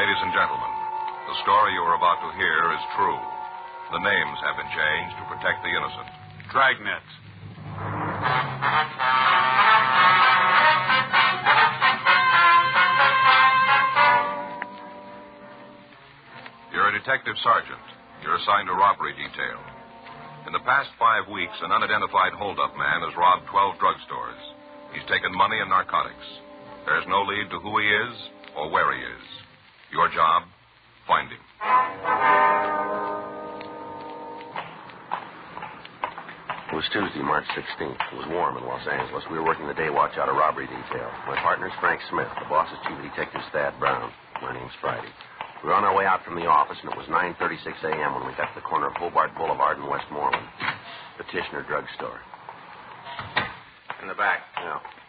ladies and gentlemen, the story you are about to hear is true. The names have been changed to protect the innocent. Dragnet. You're a detective sergeant. You're assigned to robbery detail. In the past 5 weeks, an unidentified holdup man has robbed 12 drugstores. He's taken money and narcotics. There's no lead to who he is or where he is. Your job, find him. It was Tuesday, March 16th. It was warm in Los Angeles. We were working the day watch out of robbery detail. My partner's Frank Smith. The boss is Chief Detective Thad Brown. My name's Friday. We were on our way out from the office, and it was 9:36 a.m. when we got to the corner of Hobart Boulevard and Westmoreland. Petitioner Drugstore. In the back. Yeah.